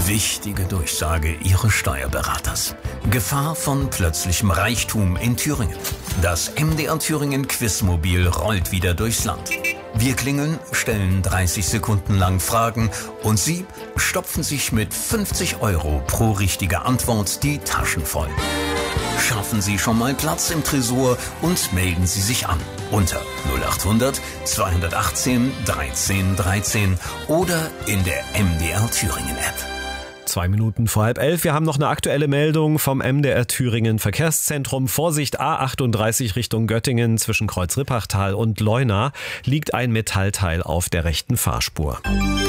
Wichtige Durchsage Ihres Steuerberaters. Gefahr von plötzlichem Reichtum in Thüringen. Das MDR Thüringen Quizmobil rollt wieder durchs Land. Wir klingeln, stellen 30 Sekunden lang Fragen und Sie stopfen sich mit 50 € pro richtige Antwort die Taschen voll. Schaffen Sie schon mal Platz im Tresor und melden Sie sich an unter 0800 218 13 13 oder in der MDR Thüringen App. 2 Minuten vor 10:30. Wir haben noch eine aktuelle Meldung vom MDR Thüringen Verkehrszentrum. Vorsicht, A38 Richtung Göttingen zwischen Kreuz-Rippachtal und Leuna liegt ein Metallteil auf der rechten Fahrspur.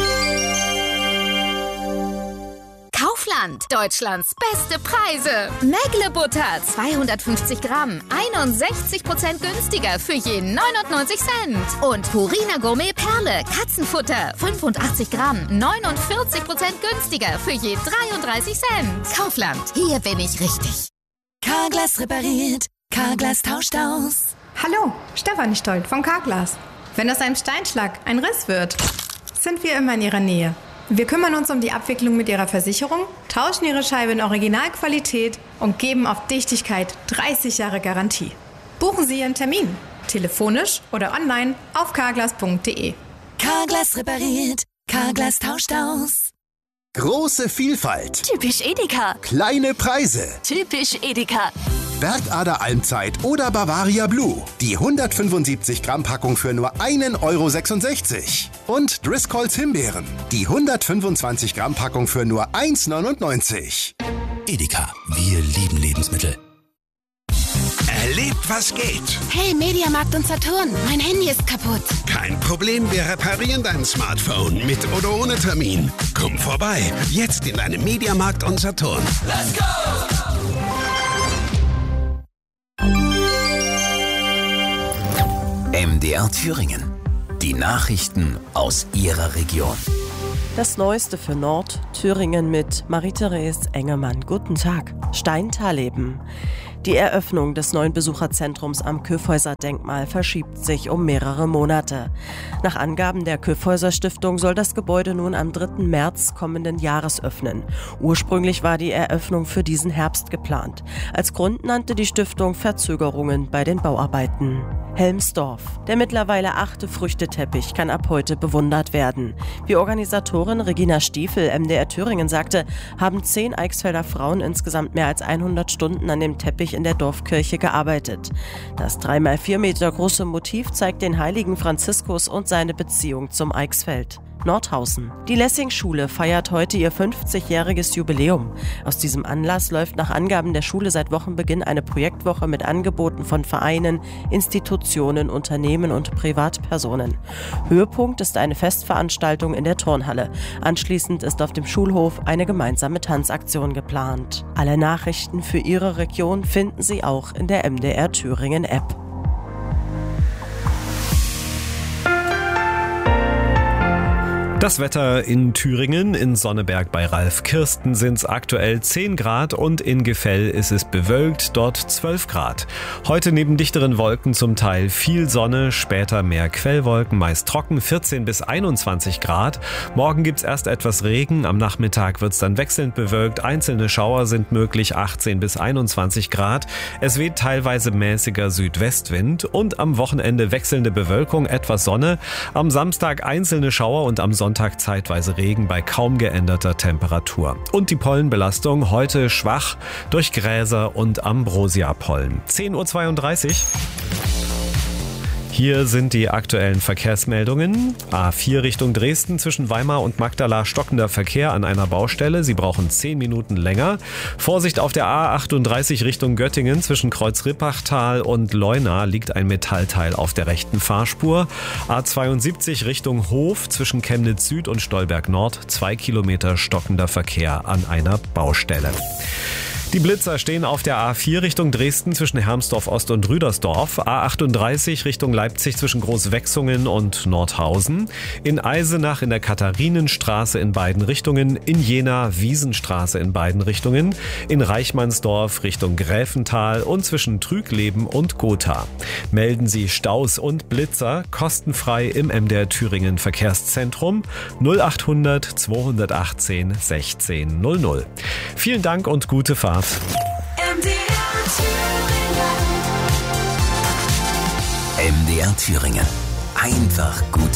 Kaufland, Deutschlands beste Preise. Mägle-Butter, 250 Gramm, 61% günstiger für je 99 Cent. Und Purina Gourmet Perle, Katzenfutter, 85 Gramm, 49% günstiger für je 33 Cent. Kaufland, hier bin ich richtig. Carglass repariert, Carglass tauscht aus. Hallo, Stefanie Stolt von Carglass. Wenn aus einem Steinschlag ein Riss wird, sind wir immer in Ihrer Nähe. Wir kümmern uns um die Abwicklung mit Ihrer Versicherung, tauschen Ihre Scheibe in Originalqualität und geben auf Dichtigkeit 30 Jahre Garantie. Buchen Sie Ihren Termin, telefonisch oder online auf carglass.de. Carglass repariert, Carglass tauscht aus. Große Vielfalt. Typisch Edeka. Kleine Preise. Typisch Edeka. Bergader Almzeit oder Bavaria Blue. Die 175 Gramm Packung für nur 1,66 €. Und Driscolls Himbeeren. Die 125 Gramm Packung für nur 1,99 €. Edeka, wir lieben Lebensmittel. Erlebt, was geht. Hey, Mediamarkt und Saturn, mein Handy ist kaputt. Kein Problem, wir reparieren dein Smartphone mit oder ohne Termin. Komm vorbei, jetzt in deinem Mediamarkt und Saturn. Let's go! MDR Thüringen. Die Nachrichten aus Ihrer Region. Das Neueste für Nord-Thüringen mit Marie-Therese Engemann. Guten Tag. Steintal-Leben. Die Eröffnung des neuen Besucherzentrums am Kyffhäuser-Denkmal verschiebt sich um mehrere Monate. Nach Angaben der Kyffhäuser-Stiftung soll das Gebäude nun am 3. März kommenden Jahres öffnen. Ursprünglich war die Eröffnung für diesen Herbst geplant. Als Grund nannte die Stiftung Verzögerungen bei den Bauarbeiten. Helmsdorf. Der mittlerweile 8. Früchteteppich kann ab heute bewundert werden. Wie Organisatorin Regina Stiefel, MDR Thüringen, sagte, haben 10 Eichsfelder Frauen insgesamt mehr als 100 Stunden an dem Teppich in der Dorfkirche gearbeitet. Das 3x4 Meter große Motiv zeigt den heiligen Franziskus und seine Beziehung zum Eichsfeld. Nordhausen. Die Lessing-Schule feiert heute ihr 50-jähriges Jubiläum. Aus diesem Anlass läuft nach Angaben der Schule seit Wochenbeginn eine Projektwoche mit Angeboten von Vereinen, Institutionen, Unternehmen und Privatpersonen. Höhepunkt ist eine Festveranstaltung in der Turnhalle. Anschließend ist auf dem Schulhof eine gemeinsame Tanzaktion geplant. Alle Nachrichten für Ihre Region finden Sie auch in der MDR Thüringen App. Das Wetter in Thüringen, in Sonneberg bei Ralf Kirsten sind es aktuell 10 Grad und in Gefell ist es bewölkt, dort 12 Grad. Heute neben dichteren Wolken zum Teil viel Sonne, später mehr Quellwolken, meist trocken, 14 bis 21 Grad. Morgen gibt's erst etwas Regen, am Nachmittag wird's dann wechselnd bewölkt, einzelne Schauer sind möglich, 18 bis 21 Grad. Es weht teilweise mäßiger Südwestwind und am Wochenende wechselnde Bewölkung, etwas Sonne. Am Samstag einzelne Schauer und am Sonntag zeitweise Regen bei kaum geänderter Temperatur. Und die Pollenbelastung heute schwach durch Gräser und Ambrosia-Pollen. 10:32 Uhr. Hier sind die aktuellen Verkehrsmeldungen. A4 Richtung Dresden zwischen Weimar und Magdala stockender Verkehr an einer Baustelle. Sie brauchen 10 Minuten länger. Vorsicht auf der A38 Richtung Göttingen zwischen Kreuz-Rippachtal und Leuna liegt ein Metallteil auf der rechten Fahrspur. A72 Richtung Hof zwischen Chemnitz Süd und Stolberg Nord 2 Kilometer stockender Verkehr an einer Baustelle. Die Blitzer stehen auf der A4 Richtung Dresden zwischen Hermsdorf Ost und Rüdersdorf, A38 Richtung Leipzig zwischen Großwechsungen und Nordhausen, in Eisenach in der Katharinenstraße in beiden Richtungen, in Jena Wiesenstraße in beiden Richtungen, in Reichmannsdorf Richtung Gräfental und zwischen Trügleben und Gotha. Melden Sie Staus und Blitzer kostenfrei im MDR Thüringen Verkehrszentrum 0800 218 16 00. Vielen Dank und gute Fahrt. MDR Thüringen. Einfach gut